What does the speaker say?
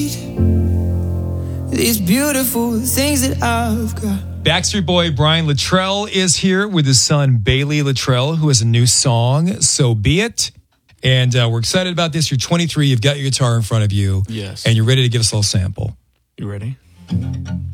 These beautiful things that I've got. Backstreet Boy Brian Littrell is here with his son Bailey Littrell, who has a new song, So Be It. And we're excited about this. You're 23. You've got your guitar in front of you. Yes. And you're ready to give us a little sample. You ready?